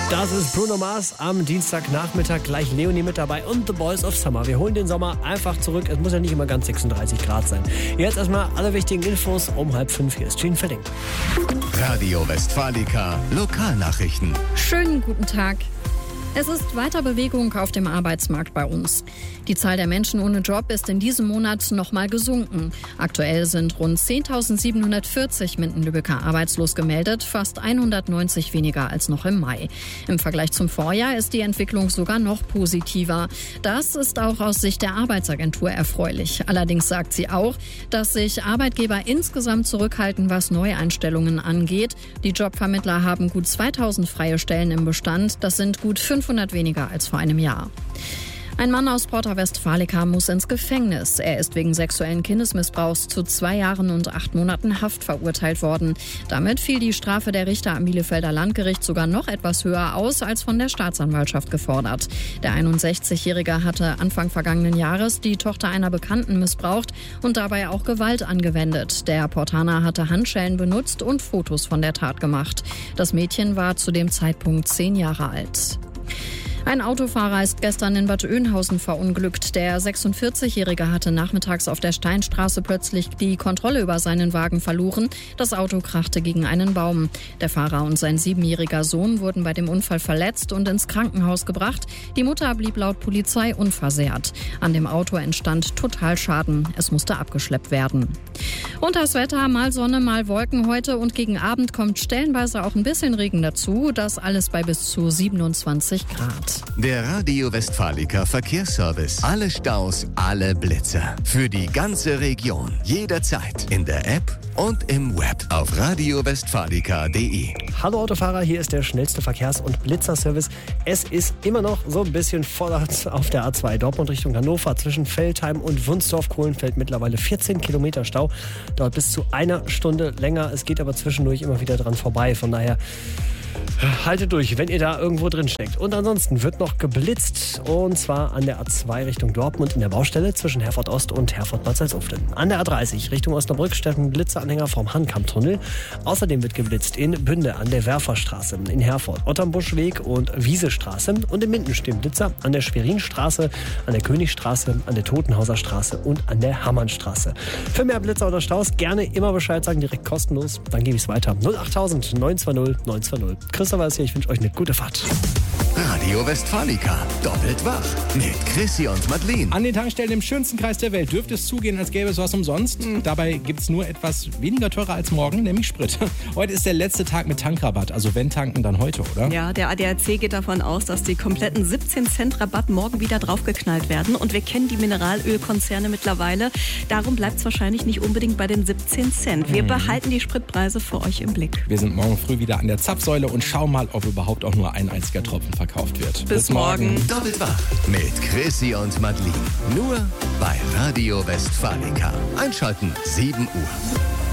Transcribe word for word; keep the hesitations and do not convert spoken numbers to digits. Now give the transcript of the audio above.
Das ist Bruno Mars am Dienstagnachmittag, gleich Leonie mit dabei und The Boys of Summer. Wir holen den Sommer einfach zurück. Es muss ja nicht immer ganz sechsunddreißig Grad sein. Jetzt erstmal alle wichtigen Infos um halb fünf. Hier ist Gene Felling. Radio Westfalica Lokalnachrichten. Schönen guten Tag. Es ist weiter Bewegung auf dem Arbeitsmarkt bei uns. Die Zahl der Menschen ohne Job ist in diesem Monat nochmal gesunken. Aktuell sind rund zehntausendsiebenhundertvierzig Minden-Lübecker arbeitslos gemeldet, fast hundertneunzig weniger als noch im Mai. Im Vergleich zum Vorjahr ist die Entwicklung sogar noch positiver. Das ist auch aus Sicht der Arbeitsagentur erfreulich. Allerdings sagt sie auch, dass sich Arbeitgeber insgesamt zurückhalten, was Neueinstellungen angeht. Die Jobvermittler haben gut zweitausend freie Stellen im Bestand. Das sind gut fünfhundert weniger als vor einem Jahr. Ein Mann aus Porta Westfalica muss ins Gefängnis. Er ist wegen sexuellen Kindesmissbrauchs zu zwei Jahren und acht Monaten Haft verurteilt worden. Damit fiel die Strafe der Richter am Bielefelder Landgericht sogar noch etwas höher aus als von der Staatsanwaltschaft gefordert. Der einundsechzigjährige hatte Anfang vergangenen Jahres die Tochter einer Bekannten missbraucht und dabei auch Gewalt angewendet. Der Portaner hatte Handschellen benutzt und Fotos von der Tat gemacht. Das Mädchen war zu dem Zeitpunkt zehn Jahre alt. Ein Autofahrer ist gestern in Bad Oeynhausen verunglückt. Der sechsundvierzigjährige hatte nachmittags auf der Steinstraße plötzlich die Kontrolle über seinen Wagen verloren. Das Auto krachte gegen einen Baum. Der Fahrer und sein siebenjähriger Sohn wurden bei dem Unfall verletzt und ins Krankenhaus gebracht. Die Mutter blieb laut Polizei unversehrt. An dem Auto entstand Totalschaden. Es musste abgeschleppt werden. Und das Wetter, mal Sonne, mal Wolken heute und gegen Abend kommt stellenweise auch ein bisschen Regen dazu. Das alles bei bis zu siebenundzwanzig Grad. Der Radio Westfalica Verkehrsservice. Alle Staus, alle Blitzer. Für die ganze Region. Jederzeit. In der App und im Web. Auf radio westfalica punkt de. Hallo Autofahrer, hier ist der schnellste Verkehrs- und Blitzerservice. Es ist immer noch so ein bisschen voller auf der A zwei Dortmund Richtung Hannover. Zwischen Veltheim und Wunsdorf-Kohlenfeld mittlerweile vierzehn Kilometer Stau. Dauert bis zu einer Stunde länger. Es geht aber zwischendurch immer wieder dran vorbei. Von daher haltet durch, wenn ihr da irgendwo drin steckt. Und ansonsten wird noch geblitzt, und zwar an der A zwei Richtung Dortmund in der Baustelle zwischen Herford Ost und Herford Bad Salzuflen. An der A dreißig Richtung Osnabrück steffen Blitzeranhänger vom Hahnkammtunnel. Außerdem wird geblitzt in Bünde an der Werferstraße, in Herford Otternbuschweg und Wiesestraße, und in Minden stehen Blitzer an der Schwerinstraße, an der Königstraße, an der Totenhauser Straße und an der Hammannstraße. Für mehr Blitzer oder Staus gerne immer Bescheid sagen, direkt kostenlos. Dann gebe ich es weiter. null achttausend neun zwei null neun zwei null. Christopher ist hier, ich wünsche euch eine gute Fahrt. Radio Westfalica. Doppelt wach. Mit Chrissy und Madeleine. An den Tankstellen im schönsten Kreis der Welt dürfte es zugehen, als gäbe es was umsonst. Dabei gibt es nur etwas weniger teurer als morgen, nämlich Sprit. Heute ist der letzte Tag mit Tankrabatt. Also wenn tanken, dann heute, oder? Ja, der A D A C geht davon aus, dass die kompletten siebzehn Cent Rabatt morgen wieder draufgeknallt werden. Und wir kennen die Mineralölkonzerne mittlerweile. Darum bleibt es wahrscheinlich nicht unbedingt bei den siebzehn Cent. Wir mhm. behalten die Spritpreise für euch im Blick. Wir sind morgen früh wieder an der Zapfsäule und schauen mal, ob überhaupt auch nur ein einziger Tropfen verkauft wird. Bis, Bis morgen. morgen. Doppelt wach mit Chrissy und Madeleine. Nur bei Radio Westfalica. Einschalten sieben Uhr.